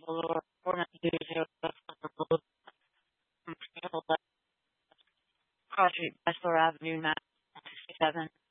Valor 492 West Road, Project Bachelor Avenue, 967.